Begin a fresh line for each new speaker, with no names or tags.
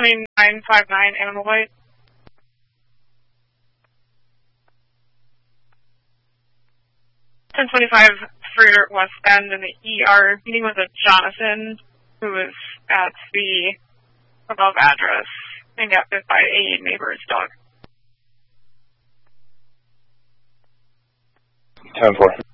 2959 Animal Light. 1025 Freer West End in the ER, meeting with a Jonathan who was at the above address and got bit by a neighbor's dog.
10-4.